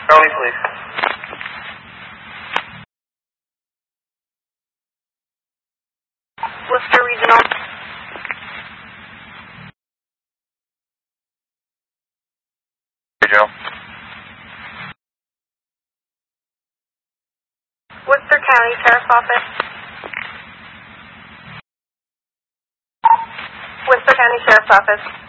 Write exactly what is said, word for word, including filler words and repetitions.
County Police. Worcester Regional. Regional. Worcester County Sheriff's Office. Worcester County Sheriff's Office.